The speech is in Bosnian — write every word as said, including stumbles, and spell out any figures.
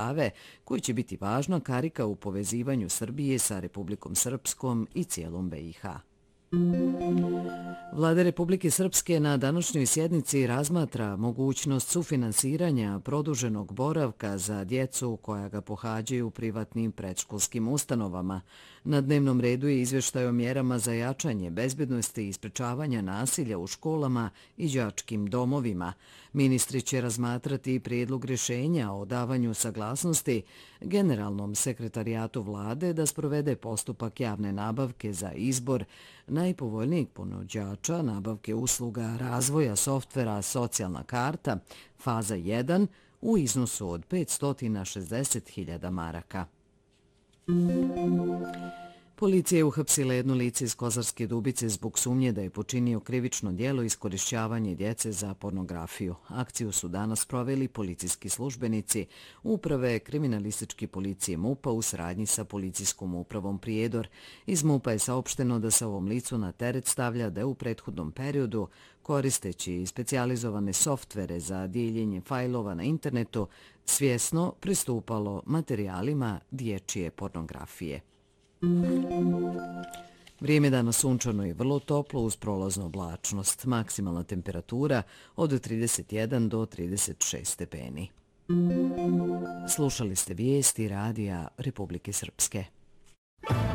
Save, koji će biti važna karika u povezivanju Srbije sa Republikom Srpskom i cijelom B i H. Vlada Republike Srpske na današnjoj sjednici razmatra mogućnost sufinansiranja produženog boravka za djecu koja ga pohađaju u privatnim predškolskim ustanovama. Na dnevnom redu je izvještaj o mjerama za jačanje bezbednosti i sprečavanja nasilja u školama i đačkim domovima. Ministri će razmatrati i prijedlog rješenja o davanju saglasnosti Generalnom sekretarijatu vlade da sprovede postupak javne nabavke za izbor najpovoljnijeg ponuđača nabavke usluga razvoja softvera Socijalna karta, faza jedan, u iznosu od petsto šezdeset hiljada maraka. Policija je uhapsila jedno lice iz Kozarske Dubice zbog sumnje da je počinio krivično djelo iskorišćavanje djece za pornografiju. Akciju su danas proveli policijski službenici Uprave kriminalističke policije MUP-a u saradnji sa policijskom upravom Prijedor. Iz MUP-a je saopšteno da se ovom licu na teret stavlja da je u prethodnom periodu, koristeći specijalizovane softvere za dijeljenje fajlova na internetu, svjesno pristupalo materijalima dječje pornografije. Vrijeme danas sunčano i vrlo toplo uz prolaznu oblačnost. Maksimalna temperatura od trideset jedan do trideset šest stepeni. Slušali ste vijesti radija Republike Srpske.